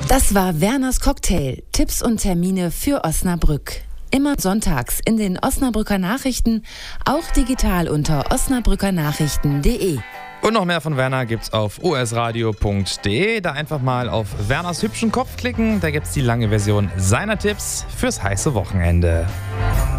Das war Werners Cocktail. Tipps und Termine für Osnabrück. Immer sonntags in den Osnabrücker Nachrichten, auch digital unter osnabrückernachrichten.de. Und noch mehr von Werner gibt's auf osradio.de. Da einfach mal auf Werners hübschen Kopf klicken. Da gibt's die lange Version seiner Tipps fürs heiße Wochenende.